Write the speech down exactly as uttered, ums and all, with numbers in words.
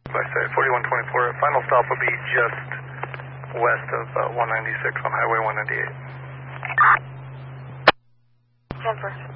I say forty-one twenty-four. Final stop will be just west of uh, one ninety-six on Highway one ninety-eight. Jennifer.